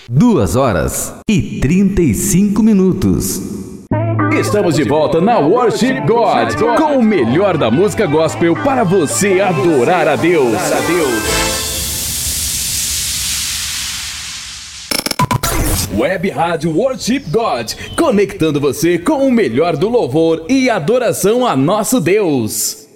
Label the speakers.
Speaker 1: 2h35.
Speaker 2: Estamos de volta na Worship God, com o melhor da música gospel para você adorar a Deus. Web Rádio Worship God, conectando você com o melhor do louvor e adoração a nosso Deus.